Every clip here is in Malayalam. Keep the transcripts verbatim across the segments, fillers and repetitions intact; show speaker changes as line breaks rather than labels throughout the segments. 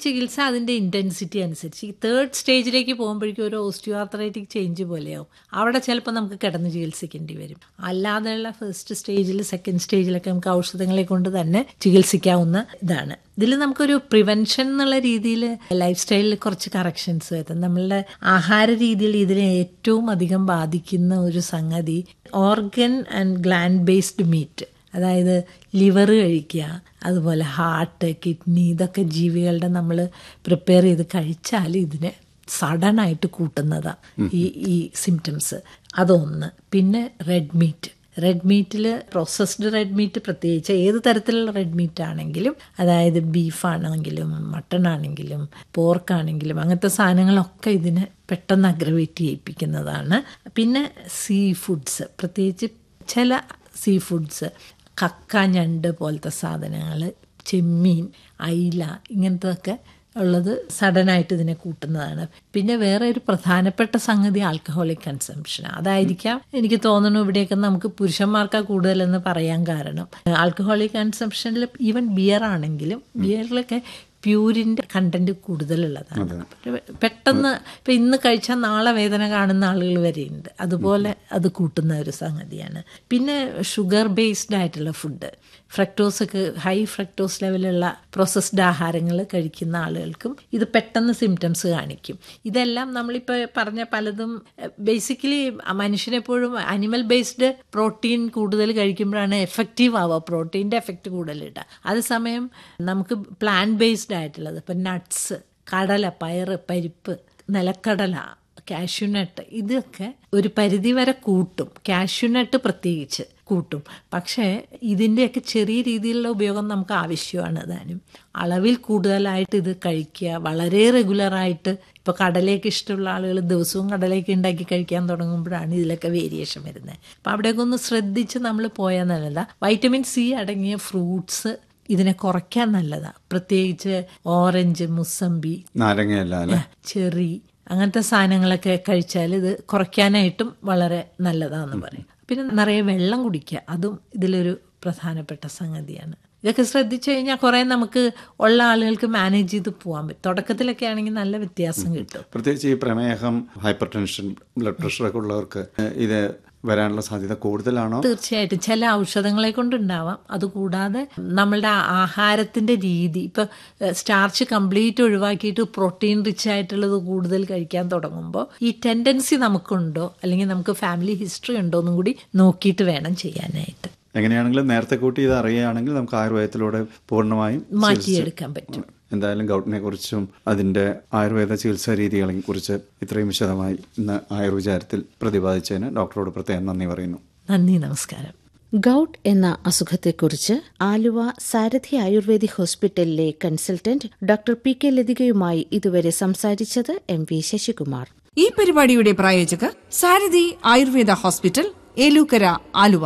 ചികിത്സ അതിൻ്റെ ഇൻറ്റൻസിറ്റി അനുസരിച്ച് ഈ തേർഡ് സ്റ്റേജിലേക്ക് പോകുമ്പോഴേക്കും ഒരു ഓസ്റ്റിയോആർത്രൈറ്റിക് ചേഞ്ച് പോലെയാവും. അവിടെ ചിലപ്പോൾ നമുക്ക് കിടന്ന് ചികിത്സിക്കേണ്ടി വരും. അല്ലാതെയുള്ള ഫസ്റ്റ് സ്റ്റേജിൽ സെക്കൻഡ് സ്റ്റേജിലൊക്കെ നമുക്ക് ഔഷധങ്ങളെ കൊണ്ട് തന്നെ ചികിത്സിക്കാവുന്ന ഇതാണ്. ഇതിൽ നമുക്കൊരു പ്രിവെൻഷൻ എന്നുള്ള രീതിയിൽ ലൈഫ് സ്റ്റൈലിൽ കുറച്ച് കറക്ഷൻസ് വരുത്തും. നമ്മളുടെ ആഹാര രീതിയിൽ ഇതിനെ ഏറ്റവും അധികം ബാധിക്കുന്ന ഒരു സംഗതി organ and gland based meet, അതായത് ലിവർ കഴിക്കുക, അതുപോലെ ഹാർട്ട്, കിഡ്നി, ഇതൊക്കെ ജീവികളുടെ നമ്മൾ പ്രിപ്പയർ ചെയ്ത് കഴിച്ചാൽ ഇതിനെ സഡനായിട്ട് കൂട്ടുന്നതാണ് ഈ ഈ സിംറ്റംസ്. അതൊന്ന്. പിന്നെ റെഡ് മീറ്റ്. റെഡ് മീറ്റിൽ പ്രോസസ്ഡ് റെഡ് മീറ്റ്, പ്രത്യേകിച്ച് ഏത് തരത്തിലുള്ള റെഡ് മീറ്റ് ആണെങ്കിലും, അതായത് ബീഫാണെങ്കിലും മട്ടൺ ആണെങ്കിലും പോർക്കാണെങ്കിലും അങ്ങനത്തെ സാധനങ്ങളൊക്കെ ഇതിനെ പെട്ടെന്ന് അഗ്രവേറ്റ് ചെയ്യിപ്പിക്കുന്നതാണ്. പിന്നെ സീ ഫുഡ്സ്, പ്രത്യേകിച്ച് ചില സീ ഫുഡ്സ്, കക്ക, ഞണ്ട് പോലത്തെ സാധനങ്ങൾ, ചെമ്മീൻ, അയില, ഇങ്ങനത്തെയൊക്കെ ഉള്ളത് സഡനായിട്ട് ഇതിനെ കൂട്ടുന്നതാണ്. പിന്നെ വേറെ ഒരു പ്രധാനപ്പെട്ട സംഗതി ആൽക്കഹോളിക് കൺസംഷൻ. അതായിരിക്കാം എനിക്ക് തോന്നുന്നു ഇവിടെയൊക്കെ നമുക്ക് പുരുഷന്മാർക്കാണ് കൂടുതലെന്ന് പറയാൻ കാരണം. ആൽക്കഹോളിക് കൺസംഷനിൽ ഈവൻ ബിയർ ആണെങ്കിലും ബിയറിലൊക്കെ പ്യൂരിൻ്റെ കണ്ടന്റ് കൂടുതലുള്ളതാണ്. പെട്ടെന്ന് ഇപ്പം ഇന്ന് കഴിച്ചാൽ നാളെ വേദന കാണുന്ന ആളുകൾ വരെയുണ്ട്. അതുപോലെ അത് കൂട്ടുന്ന ഒരു സംഗതിയാണ്. പിന്നെ ഷുഗർ ബേസ്ഡ് ആയിട്ടുള്ള ഫുഡ്, ഫ്രക്ടോസൊക്കെ ഹൈ ഫ്രക്ടോസ് ലെവലുള്ള പ്രോസസ്ഡ് ആഹാരങ്ങൾ കഴിക്കുന്ന ആളുകൾക്കും ഇത് പെട്ടെന്ന് സിംറ്റംസ് കാണിക്കും. ഇതെല്ലാം നമ്മളിപ്പോൾ പറഞ്ഞ പലതും ബേസിക്കലി മനുഷ്യനെപ്പോഴും അനിമൽ ബേസ്ഡ് പ്രോട്ടീൻ കൂടുതൽ കഴിക്കുമ്പോഴാണ് എഫക്റ്റീവ് ആവുക, പ്രോട്ടീൻ്റെ എഫക്റ്റ് കൂടുതലിട്ടുക. അതേസമയം നമുക്ക് പ്ലാന്റ് ബേസ്ഡ് ആയിട്ടുള്ളത്, ഇപ്പം നട്ട്സ്, കടല, പയറ്, പരിപ്പ്, നിലക്കടല, കാഷ്യൂനട്ട്, ഇതൊക്കെ ഒരു പരിധിവരെ കൂട്ടും. കാഷ്യൂനട്ട് പ്രത്യേകിച്ച് കൂട്ടും. പക്ഷേ ഇതിൻ്റെയൊക്കെ ചെറിയ രീതിയിലുള്ള ഉപയോഗം നമുക്ക് ആവശ്യമാണ്. താനും അളവിൽ കൂടുതലായിട്ട് ഇത് കഴിക്കുക, വളരെ റെഗുലറായിട്ട്. ഇപ്പോൾ കടലേക്ക് ഇഷ്ടമുള്ള ആളുകൾ ദിവസവും കടലേക്ക് ഉണ്ടാക്കി കഴിക്കാൻ തുടങ്ങുമ്പോഴാണ് ഇതിലൊക്കെ വേരിയേഷൻ വരുന്നത്. അപ്പം അവിടെയൊക്കെ ഒന്ന് ശ്രദ്ധിച്ച് നമ്മൾ പോയാൽ നല്ലതാണ്. വൈറ്റമിൻ സി അടങ്ങിയ ഫ്രൂട്ട്സ് ഇതിനെ കുറയ്ക്കാൻ നല്ലതാണ്. പ്രത്യേകിച്ച് ഓറഞ്ച്, മുസമ്പി,
നാരങ്ങയല്ല,
ചെറി, അങ്ങനത്തെ സാധനങ്ങളൊക്കെ കഴിച്ചാൽ ഇത് കുറയ്ക്കാനായിട്ടും വളരെ നല്ലതാണെന്ന് പറയും. പിന്നെ നിറയെ വെള്ളം കുടിക്കുക, അതും ഇതിലൊരു പ്രധാനപ്പെട്ട സംഗതിയാണ്. ഇതൊക്കെ ശ്രദ്ധിച്ചു കഴിഞ്ഞാൽ കുറേ നമുക്ക് ഉള്ള ആളുകൾക്ക് മാനേജ് ചെയ്ത് പോകാൻ പറ്റും. തുടക്കത്തിലൊക്കെ ആണെങ്കിൽ നല്ല വ്യത്യാസം കിട്ടും.
പ്രത്യേകിച്ച് ഈ പ്രമേഹം, ഹൈപ്പർ ടെൻഷൻ, ബ്ലഡ് പ്രഷറൊക്കെ ഉള്ളവർക്ക് ഇത് വരാനുള്ള സാധ്യത കൂടുതലാണോ?
തീർച്ചയായിട്ടും ചില ഔഷധങ്ങളെ കൊണ്ടുണ്ടാവാം. അതുകൂടാതെ നമ്മളുടെ ആഹാരത്തിൻ്റെ രീതി, ഇപ്പം സ്റ്റാർച്ച് കംപ്ലീറ്റ് ഒഴിവാക്കിയിട്ട് പ്രോട്ടീൻ റിച്ച് ആയിട്ടുള്ളത് കൂടുതൽ കഴിക്കാൻ തുടങ്ങുമ്പോൾ ഈ ടെൻഡൻസി നമുക്കുണ്ടോ അല്ലെങ്കിൽ നമുക്ക് ഫാമിലി ഹിസ്റ്ററി ഉണ്ടോ എന്നും കൂടി നോക്കിയിട്ട് വേണം ചെയ്യാനായിട്ട്.
എങ്ങനെയാണെങ്കിലും നേരത്തെ കൂട്ടി ഇത് അറിയുകയാണെങ്കിൽ നമുക്ക് ആയുർവേദത്തിലൂടെ പൂർണ്ണമായും
മാറ്റിയെടുക്കാൻ പറ്റും.
എന്തായാലും ഗൗട്ടിനെ കുറിച്ചും അതിൻ്റെ ആയുർവേദ ചികിത്സാ രീതികളെ കുറിച്ച് ഇത്രയും വിശദമായി ഇന്ന് ആയുർവിചാരത്തിൽ പ്രതിപാദിച്ചതിന് ഡോക്ടറോട് പ്രത്യേകം നന്ദി പറയുന്നു.
നന്ദി, നമസ്കാരം.
ഗൗട്ട് എന്ന അസുഖത്തെക്കുറിച്ച് ആലുവ സാരഥി ആയുർവേദിക് ഹോസ്പിറ്റലിലെ കൺസൾട്ടന്റ് ഡോക്ടർ പി കെ ലതികയുമായി ഇതുവരെ സംസാരിച്ചത് എം വി ശശികുമാർ.
ഈ പരിപാടിയുടെ പ്രായോജകർ സാരഥി ആയുർവേദ ഹോസ്പിറ്റൽ, ഏലൂക്കര, ആലുവ.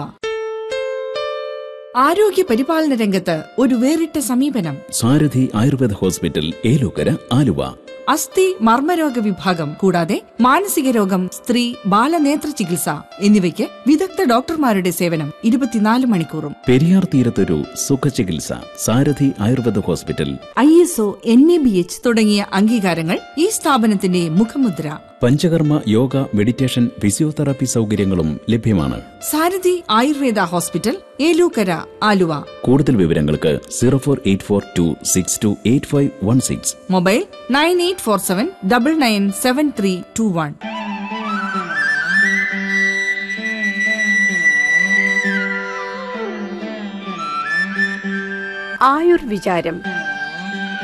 ആരോഗ്യ പരിപാലന രംഗത്ത് ഒരു വേറിട്ട സമീപനം.
സാരഥി ആയുർവേദ ഹോസ്പിറ്റൽ, ഏലൂക്കര, ആലുവ.
അസ്ഥി മർമ്മരോഗ വിഭാഗം കൂടാതെ മാനസിക രോഗം, സ്ത്രീ ബാലനേത്ര ചികിത്സ എന്നിവയ്ക്ക് വിദഗ്ധ ഡോക്ടർമാരുടെ സേവനം ഇരുപത്തിനാല് മണിക്കൂറും.
പെരിയാർ തീരത്തൊരു സുഖചികിത്സ. സാരഥി Ayurveda hospital.
I S O, N A B H തുടങ്ങിയ അംഗീകാരങ്ങൾ ഈ സ്ഥാപനത്തിന്റെ മുഖമുദ്ര.
പഞ്ചകർമ്മ, യോഗ, മെഡിറ്റേഷൻ, ഫിസിയോതെറാപ്പി സൗകര്യങ്ങളും ലഭ്യമാണ്.
സാരഥി ആയുർവേദ ഹോസ്പിറ്റൽ, ഏലൂക്കര, ആലുവ.
കൂടുതൽ വിവരങ്ങൾക്ക് zero four eight four to six to eight five one six.
Mobile nine eight four seven double nine seven three to one.
ആയുർവിചാരം.